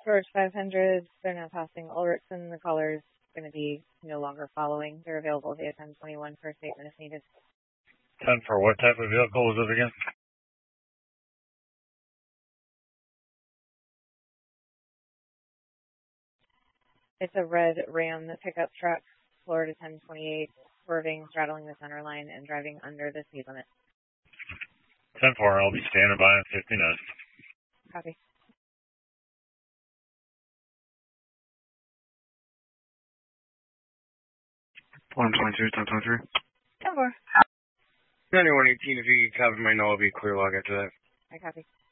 Forge 500, they're now passing Ulrichsen. The caller is going to be no longer following. They're available via 1021 for a statement if needed. 10 for what type of vehicle was it again? It's a red Ram pickup truck, Florida 1028, swerving, straddling the center line, and driving under the speed limit. 10-4, I'll be standing by on 59. Copy. 122, 1023. 10-4. 9118, if you can copy my no, I'll be clear log after that. I copy.